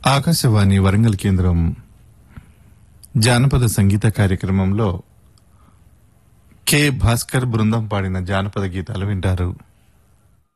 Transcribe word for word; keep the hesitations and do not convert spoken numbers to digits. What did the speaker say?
ఆకాశవాణి వరంగల్ కేంద్రం జానపద సంగీత కార్యక్రమంలో కె భాస్కర్ బృందం పాడిన జానపద గీతాలు వింటారు.